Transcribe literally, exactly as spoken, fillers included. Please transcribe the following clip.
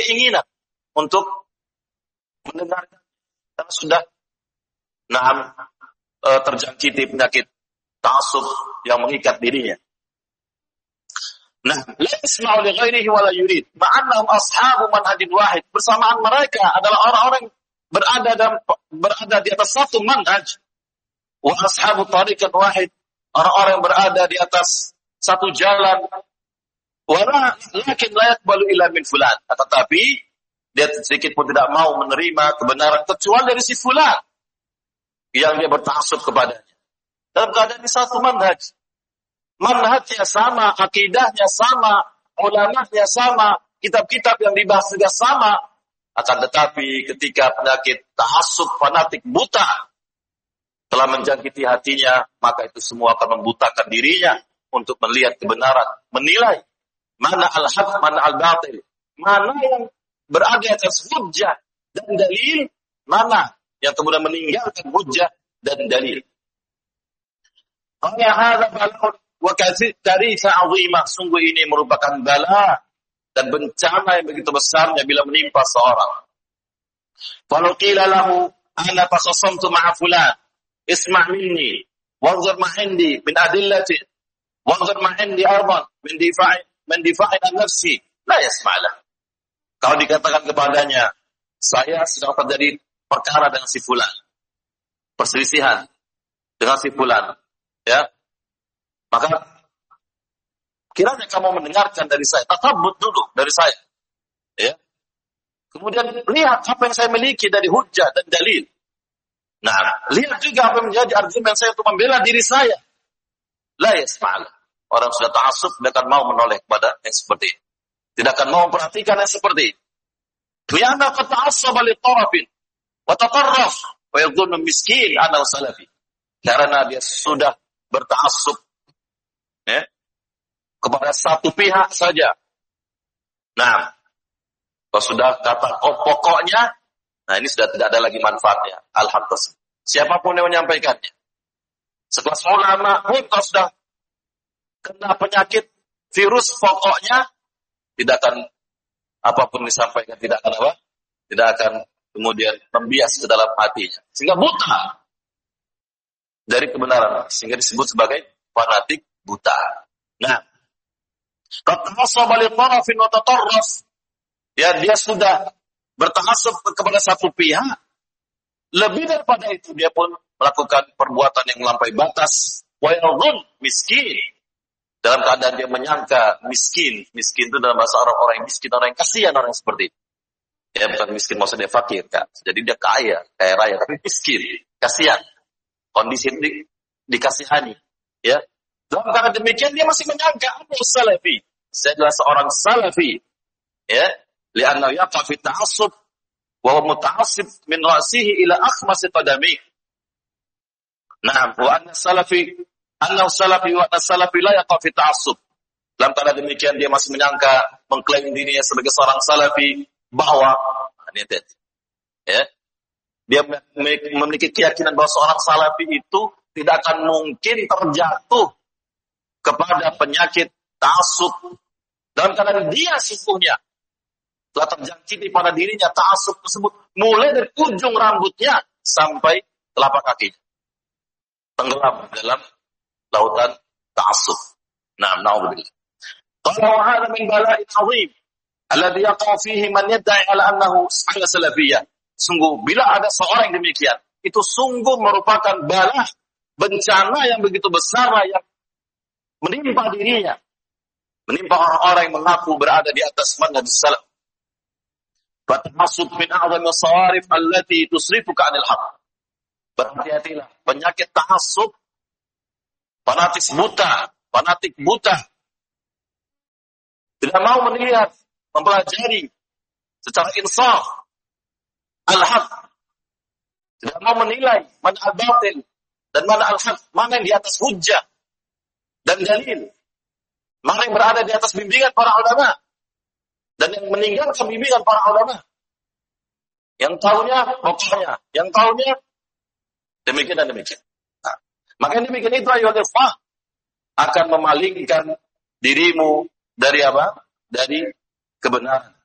keinginan untuk mendengarkan karena sudah nah, e, terjangkiti penyakit ta'assub yang mengikat dirinya. Nah, la yasma'u li ghairihi wa la yurid, ma'annahum ashabu manhajin wahid. Bersamaan mereka adalah orang-orang berada dalam berada di atas satu manhaj. Wa ashabu tariqan wahid, orang-orang yang berada di atas satu jalan. Wa lakin la yaqbalu illa min fulan. Tetapi dia sedikit pun tidak mau menerima kebenaran kecuali dari si fulan yang dia berta'assub kepadanya. Dalam keadaan di satu manhaj. Manhajnya sama, akidahnya sama, ulamanya sama, kitab-kitab yang dibahas juga sama. Akan tetapi ketika penyakit ta'assub fanatik buta telah menjangkiti hatinya, maka itu semua akan membutakan dirinya untuk melihat kebenaran, menilai mana al-haq, mana al-batil, mana yang berada atas hujjah dan dalil, mana yang kemudian meninggalkan hujjah dan dalil. Ya hadza bala'un wa katsirisa 'azimah, sungguh ini merupakan bala dan bencana yang begitu besarnya bila menimpa seorang. Kalau qila lahu ana takhassamtu ma'a fulan isma' minni wanzur ma 'indi min adillati wanzur ma 'indi arban min difa'i min difa'i an nafsi la yasma'lah. Kalau dikatakan kepadanya, saya sedang terjadi perkara dengan si fulan, perselisihan dengan si fulan, ya, maka kiranya kamu mendengarkan dari saya, tatabbut dulu dari saya, ya. Kemudian lihat apa yang saya miliki dari hujjah dan dalil. Nah, lihat juga apa yang menjadi argumen saya untuk membela diri saya. La yasma'lah. Orang sudah ta'assub tidak akan mau menoleh kepada yang seperti ini. Tidak akan mau memperhatikan yang seperti ini. Lianna qad ta'assaba li tarafin wa tatarraf wa yadhunnu miskin ana salafi. Karena dia sudah berta'assub, ya, kepada satu pihak saja. Nah, kalau sudah kata oh, pokoknya, nah ini sudah tidak ada lagi manfaatnya. Alhamdulillah. Siapapun yang menyampaikannya. Sekelas ulama pun kalau sudah kena penyakit virus pokoknya, tidak akan apapun disampaikan, tidak akan apa? Tidak akan kemudian membias ke dalam hatinya. Sehingga buta dari kebenaran. Sehingga disebut sebagai fanatik buta. Nah, ya, dia sudah berta'assub kepada satu pihak. Lebih daripada itu, dia pun melakukan perbuatan yang melampaui batas. Wa yadhun miskin. Dalam keadaan dia menyangka miskin. Miskin itu dalam bahasa Arab orang yang miskin, orang yang kasihan, orang yang seperti itu. Ya, bukan miskin maksudnya fakir, kan. Jadi dia kaya, kaya raya, tapi miskin, kasihan. Kondisi ini di, dikasihani, ya. Dalam keadaan demikian dia masih menyangka aku salafi. Saya adalah seorang salafi, ya. Li'annahu yaqa fi ta'assub wa huwa muta'assib min ra'sihi ila akhmasi qadamihi. Nah, wa anna salafi annahu salafi wa anna salafi la yaqa fi ta'assub. Dalam keadaan demikian dia masih menyangka, mengklaim dirinya sebagai seorang salafi, bahwa ya, dia memiliki keyakinan bahwa seorang salafi itu tidak akan mungkin terjatuh kepada penyakit ta'assub. Dalam keadaan dia sesungguhnya telah terjangkiti pada dirinya ta'assub tersebut, mulai dari ujung rambutnya sampai telapak kakinya, tenggelam dalam lautan ta'assub. Nah, na'udzubillah. Qala wa hadha min bala'in 'azim alladhi yaqa fihi man yad'i 'ala annahu ala salafiyyah. Sungguh bila ada seorang yang demikian, itu sungguh merupakan bala, bencana yang begitu besar yang menimpa dirinya, menimpa orang-orang yang mengaku berada di atas manhaj salaf. Fatahasub min a'zami as-sawarif allati tusrifuka 'anil haqq. Berhati-hatilah, penyakit tahassub, fanatik buta, fanatik buta. Tidak mau melihat, mempelajari secara insaf al-haq. Tidak mau menilai mana al-batil dan mana al-haq, mana yang di atas hujjah dan dalil, mana yang berada di atas bimbingan para ulama dan yang meninggalkan bimbingan para ulama. Yang tahunya pokoknya, yang tahunya demikian dan demikian. Nah, maka demikian itu ayo ikhwah akan memalingkan dirimu dari apa? Dari kebenaran.